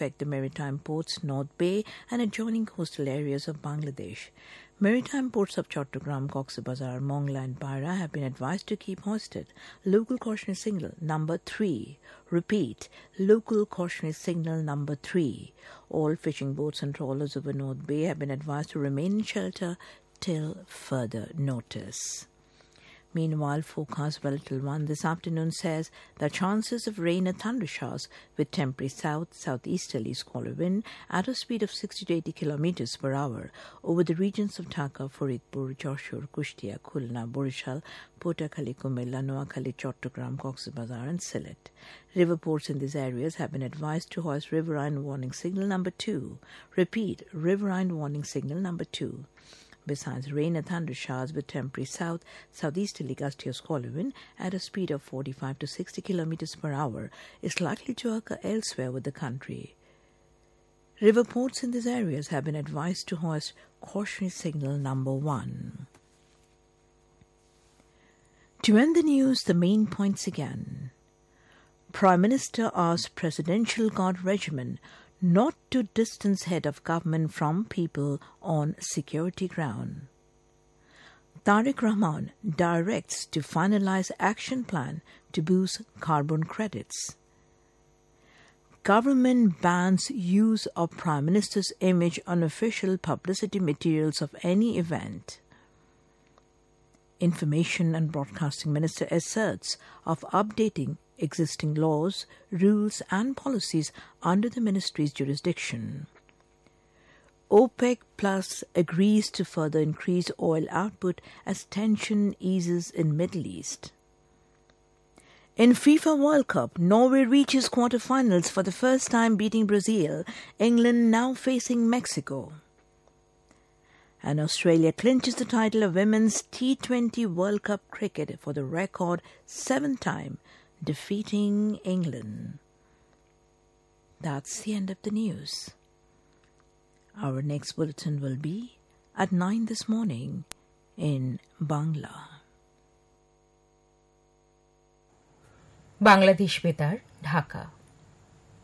affect the maritime ports, North Bay and adjoining coastal areas of Bangladesh. Maritime ports of Chattogram, Cox's Bazar, Mongla and Paira have been advised to keep hoisted local cautionary signal number 3. Repeat, local cautionary signal number 3. All fishing boats and trawlers over North Bay have been advised to remain in shelter till further notice. Meanwhile, forecast volatile one this afternoon says the chances of rain and thunder showers with temporary southeasterly squall wind at a speed of 60 to 80 kilometers per hour over the regions of Dhaka, Faridpur, Joshur, Kushtia, Khulna, Borishal, Potakhali, Kumilla, Noakhali, Chattogram, Cox's Bazar and Sylhet. River ports in these areas have been advised to hoist riverine warning signal number 2. Repeat, riverine warning signal number 2. Besides, rain and thunder showers with temporary southeasterly gusty or squall wind at a speed of 45 to 60 kilometers per hour is likely to occur elsewhere with the country. River ports in these areas have been advised to hoist cautionary signal number 1. To end the news, the main points again. Prime Minister asked Presidential Guard Regiment not to distance head of government from people on security ground. Tariq Rahman directs to finalize action plan to boost carbon credits. Government bans use of Prime Minister's image on official publicity materials of any event. Information and Broadcasting Minister asserts of updating existing laws, rules and policies under the ministry's jurisdiction. OPEC Plus agrees to further increase oil output as tension eases in Middle East. In FIFA World Cup, Norway reaches quarterfinals for the first time, beating Brazil. England now facing Mexico. And Australia clinches the title of Women's T20 World Cup cricket for the record 7th time, defeating England. That's the end of the news. Our next bulletin will be at 9 this morning in Bangla. Bangladesh Betar, Dhaka.